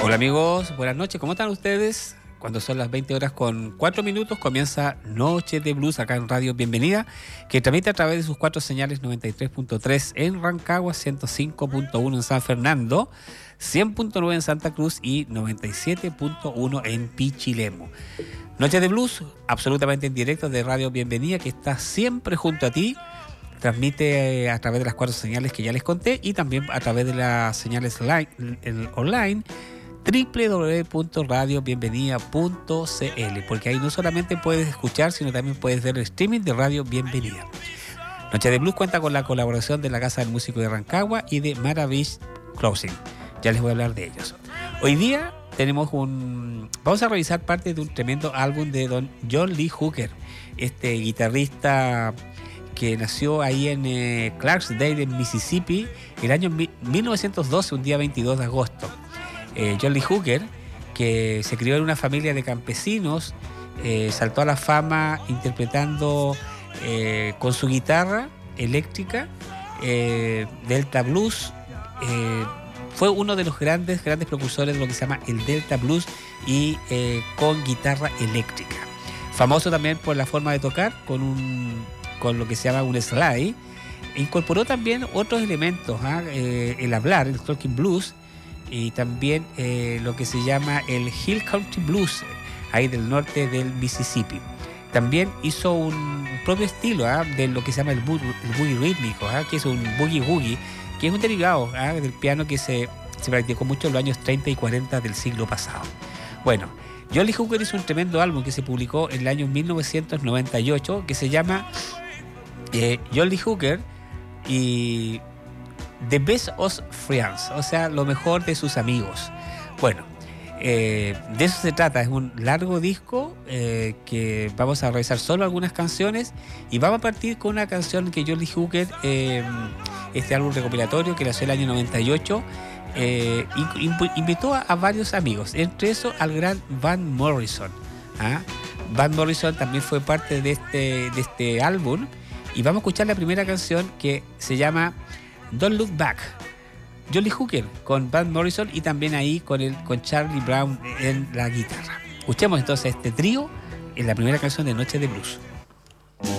Hola amigos, buenas noches, ¿cómo están ustedes? Cuando son las 20 horas con 4 minutos comienza Noche de Blues acá en Radio Bienvenida, que transmite a través de sus 4 señales 93.3 en Rancagua, 105.1 en San Fernando, 100.9 en Santa Cruz y 97.1 en Pichilemu. Noche de Blues, absolutamente en directo de Radio Bienvenida, que está siempre junto a ti. Transmite a través de las 4 señales que ya les conté y también a través de las señales online www.radiobienvenida.cl, porque ahí no solamente puedes escuchar, sino también puedes ver el streaming de Radio Bienvenida. Noche de Blues cuenta con la colaboración de la Casa del Músico de Rancagua y de Maravish Closing. Ya les voy a hablar de ellos. Hoy día vamos a revisar parte de un tremendo álbum de don John Lee Hooker, este guitarrista que nació ahí en Clarksdale, en Mississippi, el año 1912, un día 22 de agosto. John Lee Hooker, que se crió en una familia de campesinos, saltó a la fama interpretando con su guitarra eléctrica Delta Blues. Fue uno de los grandes precursores de lo que se llama el Delta Blues y con guitarra eléctrica. Famoso también por la forma de tocar con lo que se llama un slide. Incorporó también otros elementos, el hablar, el talking blues, y también lo que se llama el Hill Country Blues, ahí del norte del Mississippi. También hizo un propio estilo de lo que se llama el boogie rítmico, que es un boogie-woogie, que es un derivado del piano que se practicó mucho en los años 30 y 40 del siglo pasado. Bueno, John Lee Hooker hizo un tremendo álbum que se publicó en el año 1998 que se llama John Lee Hooker y The Best of Friends, o sea, lo mejor de sus amigos. Bueno, de eso se trata. Es un largo disco que vamos a revisar solo algunas canciones y vamos a partir con una canción que John Lee Hooker, este álbum recopilatorio que nació el año 98, invitó a varios amigos, entre esos al gran Van Morrison. Van Morrison también fue parte de este álbum y vamos a escuchar la primera canción que se llama Don't Look Back. John Lee Hooker con Van Morrison y también ahí con Charlie Brown en la guitarra. Escuchemos entonces este trío en la primera canción de Noche de Blues.